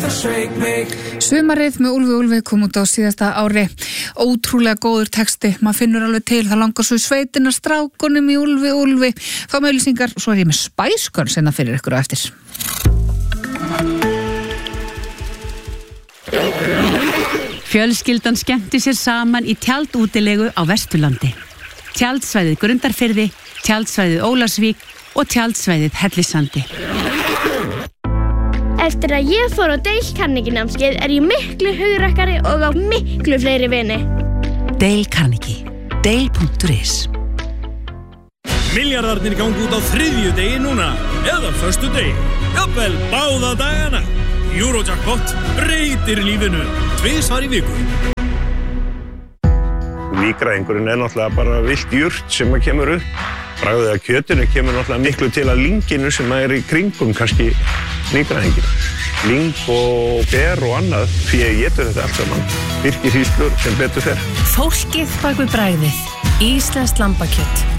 Sumarið með Úlfi kom út á síðasta ári. Ótrúlega góður texti, maður finnur alveg til, það langar svo í sveitina strákunum í Úlfi. Þá með auglýsingar, svo ég með Spice Girls hérna fyrir ykkur á eftir. Fjölskyldan skemmti sér saman í tjaldútilegu á Vesturlandi. Tjaldsvæðið Grundarfirði, tjaldsvæðið Ólafsvík og tjaldsvæðið Hellisandi. Eftir að ég fór á Dale Carnegie námskeið ég miklu hugrakkari og á miklu fleiri vini. Dale Carnegie. Dale.is. Milljarðarnir gangi út á 3. degi núna, eða 1. degi, jafnvel báða dagana. Eurojackpot breytir lífinu 2 í viku. Nýgræðingurinn náttúrulega bara villt jurt sem kemur upp. Bragðið af kjötinu kemur náttúrulega miklu til að lynginu sem í kringum kannski nýgræðingin. Lyng og ber og annað, því ég étur þetta allt saman. Virkir hýslur sem betur fer. Fólkið bak við bragðið. Íslenskt lambakjöt.